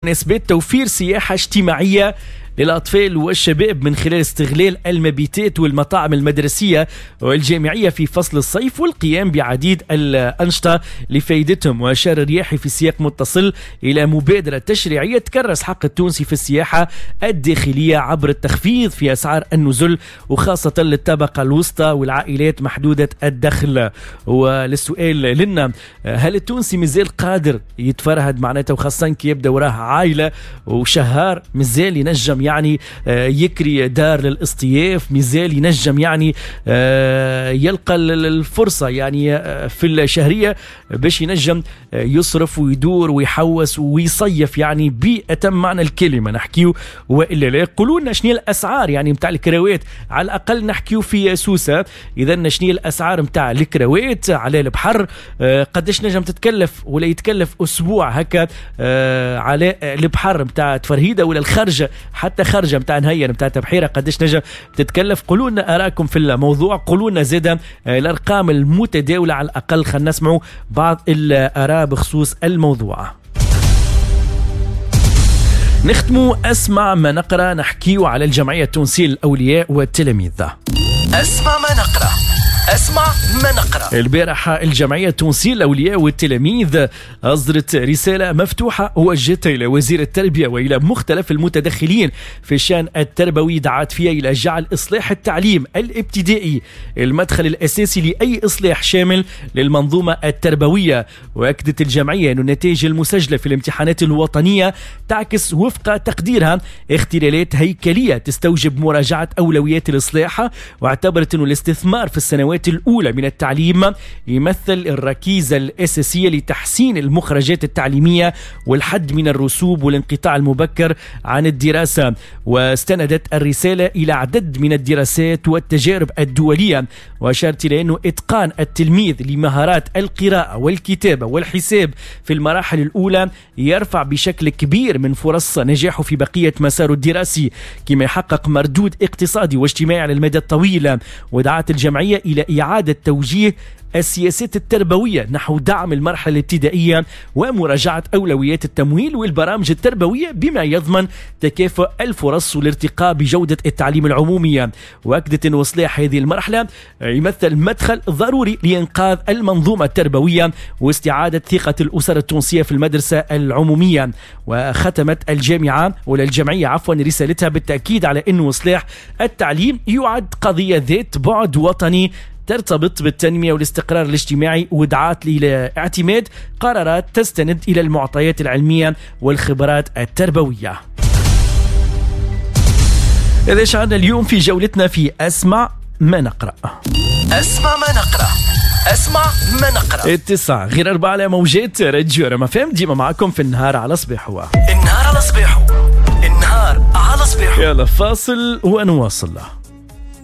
بمناسبة توفير سياحة اجتماعية للأطفال والشباب من خلال استغلال المبيتات والمطاعم المدرسية والجامعية في فصل الصيف والقيام بعديد الأنشطة لفائدتهم. وأشار الرياحي في سياق متصل إلى مبادرة تشريعية تكرس حق التونسي في السياحة الداخلية عبر التخفيض في أسعار النزل وخاصة للطبقة الوسطى والعائلات محدودة الدخل. وللسؤال لنا هل التونسي مازال قادر يتفرهد معناته وخاصة كي يبدأ وراه عائلة وشهر مازال ينجم يعني يكري دار للاصطياف، مازال ينجم يعني يلقى الفرصة يعني في الشهرية باش ينجم يصرف ويدور ويحوس ويصيف يعني بأتم معنى الكلمة نحكيو. وإلا لا يقولوا لنا شنو الأسعار يعني متاع الكراوات، على الأقل نحكيو في سوسة. إذا شنو الأسعار متاع الكراوات على البحر، قداش نجم تتكلف ولا يتكلف أسبوع هكا على البحر متاع تفرهيدة ولا الخرجة حتى خرجة متاع نهية متاع تبحيرة قداش نجم تتكلف. قولوا لنا آراءكم في الموضوع، قولوا لنا زيدا الأرقام المتداولة على الأقل. خلينا نسمعوا بعض الآراء بخصوص الموضوع. نختموا أسمع ما نقرأ، نحكيو على الجمعية التونسية للأولياء والتلاميذ. أسمع ما نقرأ، أسمع ما نقرأ. البارحة الجمعية التونسية للأولياء والتلاميذ أصدرت رسالة مفتوحة وجهتها إلى وزير التربية وإلى مختلف المتدخلين في الشأن التربوي، دعت فيها إلى جعل إصلاح التعليم الابتدائي المدخل الأساسي لأي إصلاح شامل للمنظومة التربوية. وأكدت الجمعية أن النتائج المسجلة في الامتحانات الوطنية تعكس وفق تقديرها اختلالات هيكلية تستوجب مراجعة أولويات الإصلاح، واعتبرت أن الاستثمار في السنوات الأولى من التعليم يمثل الركيزة الأساسية لتحسين المخرجات التعليمية والحد من الرسوب والانقطاع المبكر عن الدراسة. واستندت الرسالة إلى عدد من الدراسات والتجارب الدولية، وأشارت إلى أنه إتقان التلميذ لمهارات القراءة والكتابة والحساب في المراحل الأولى يرفع بشكل كبير من فرص نجاحه في بقية مساره الدراسي، كما يحقق مردود اقتصادي واجتماعي على المدى الطويل. ودعت الجمعية إلى إعادة توجيه السياسات التربوية نحو دعم المرحلة الابتدائية ومراجعة أولويات التمويل والبرامج التربوية بما يضمن تكافؤ الفرص والارتقاء بجودة التعليم العمومية. وأكدت أن إصلاح هذه المرحلة يمثل مدخل ضروري لإنقاذ المنظومة التربوية واستعادة ثقة الأسر التونسية في المدرسة العمومية. وختمت الجمعية رسالتها بالتأكيد على أن إصلاح التعليم يعد قضية ذات بعد وطني ترتبط بالتنمية والاستقرار الاجتماعي، ودعات إلى اعتماد قرارات تستند إلى المعطيات العلمية والخبرات التربوية. إذا شعرنا اليوم في جولتنا في أسمع ما نقرأ. أسمع ما نقرأ، أسمع ما نقرأ. 9 غير 4 على موجات راديو رما فهم، ديما معكم في النهار على صباحو. النهار على صباحو، النهار على صباحو. يلا فاصل ونواصل.